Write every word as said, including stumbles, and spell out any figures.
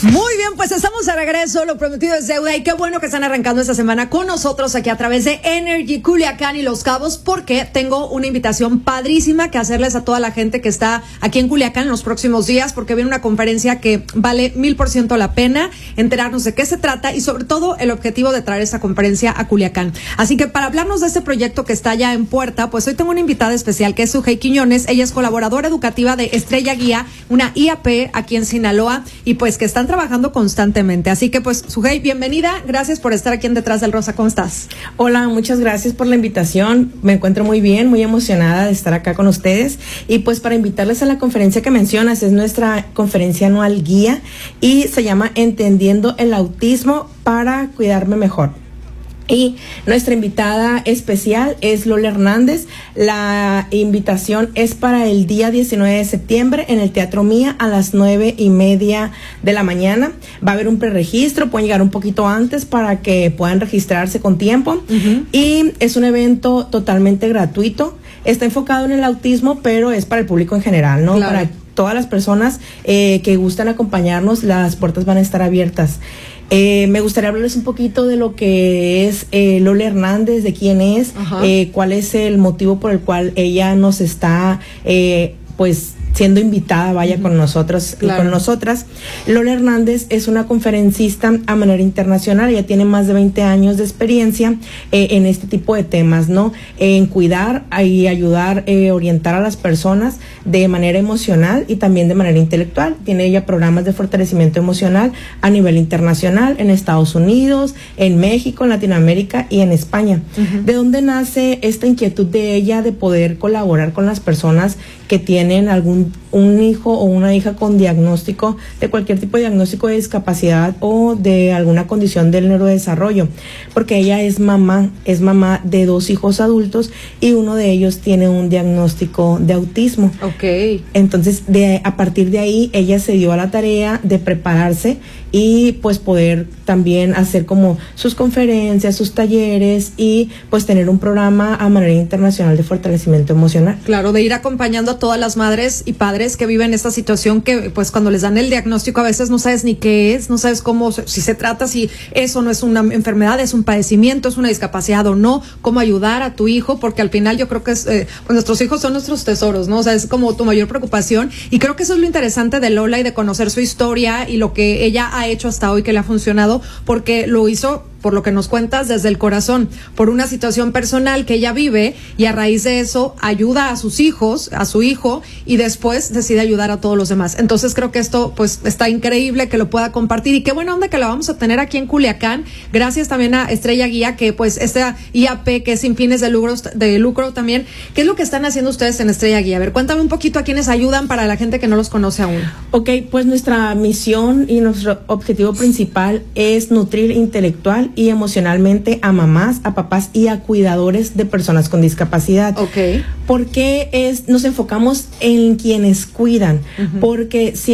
Muy bien, pues estamos de regreso, lo prometido es deuda y qué bueno que están arrancando esta semana con nosotros aquí a través de Energy Culiacán y Los Cabos, porque tengo una invitación padrísima que hacerles a toda la gente que está aquí en Culiacán en los próximos días, porque viene una conferencia que vale mil por ciento la pena enterarnos de qué se trata y sobre todo el objetivo de traer esta conferencia a Culiacán. Así que para hablarnos de este proyecto que está ya en puerta, pues hoy tengo una invitada especial que es Sujei Quiñones. Ella es colaboradora educativa de Estrella Guía, una I A P aquí en Sinaloa, y pues que están trabajando constantemente. Así que pues, Sujei, bienvenida. Gracias por estar aquí en Detrás del Rosa. ¿Cómo estás? Hola, muchas gracias por la invitación. Me encuentro muy bien, muy emocionada de estar acá con ustedes. Y pues para invitarles a la conferencia que mencionas, es nuestra conferencia anual guía y se llama Entendiendo el Autismo para Cuidarme Mejor. Y nuestra invitada especial es Lola Hernández. La invitación es para el día diecinueve de septiembre en el Teatro Mía a las nueve y media de la mañana. Va a haber un preregistro, pueden llegar un poquito antes para que puedan registrarse con tiempo. Uh-huh. Y es un evento totalmente gratuito. Está enfocado en el autismo, pero es para el público en general, ¿no? Claro. Para todas las personas eh, que gustan acompañarnos, las puertas van a estar abiertas. Eh, me gustaría hablarles un poquito de lo que es eh, Lola Hernández, de quién es, eh, cuál es el motivo por el cual ella nos está, eh, pues, siendo invitada, vaya, uh-huh, con nosotros y claro, con nosotras. Lola Hernández es una conferencista a manera internacional. Ella tiene más de veinte años de experiencia eh, en este tipo de temas, ¿no? En cuidar y ayudar, eh, orientar a las personas de manera emocional y también de manera intelectual. Tiene ella programas de fortalecimiento emocional a nivel internacional en Estados Unidos, en México, en Latinoamérica y en España. Uh-huh. ¿De dónde nace esta inquietud de ella de poder colaborar con las personas que tienen algún un hijo o una hija con diagnóstico de cualquier tipo de diagnóstico de discapacidad o de alguna condición del neurodesarrollo? Porque ella es mamá, es mamá de dos hijos adultos y uno de ellos tiene un diagnóstico de autismo. Okay. Entonces, de, a partir de ahí, ella se dio a la tarea de prepararse y pues poder también hacer como sus conferencias, sus talleres y pues tener un programa a manera internacional de fortalecimiento emocional. Claro, de ir acompañando a todas las madres y padres que viven esta situación que pues cuando les dan el diagnóstico a veces no sabes ni qué es, no sabes cómo, si se trata, si eso no es una enfermedad, es un padecimiento, es una discapacidad o no, cómo ayudar a tu hijo, porque al final yo creo que es, eh, pues nuestros hijos son nuestros tesoros, ¿no? O sea, es como tu mayor preocupación y creo que eso es lo interesante de Lola y de conocer su historia y lo que ella ha hecho hasta hoy que le ha funcionado, porque lo hizo, por lo que nos cuentas, desde el corazón, por una situación personal que ella vive y a raíz de eso ayuda a sus hijos, a su hijo y después decide ayudar a todos los demás. Entonces creo que esto pues está increíble que lo pueda compartir y qué buena onda que lo vamos a tener aquí en Culiacán. Gracias también a Estrella Guía, que pues esta I A P que es sin fines de lucro, de lucro también. ¿Qué es lo que están haciendo ustedes en Estrella Guía? A ver, cuéntame un poquito a quiénes ayudan para la gente que no los conoce aún. Ok, pues nuestra misión y nuestro objetivo principal es nutrir intelectual y emocionalmente a mamás, a papás y a cuidadores de personas con discapacidad. Okay. ¿Por qué es, nos enfocamos en quienes cuidan? Uh-huh. Porque si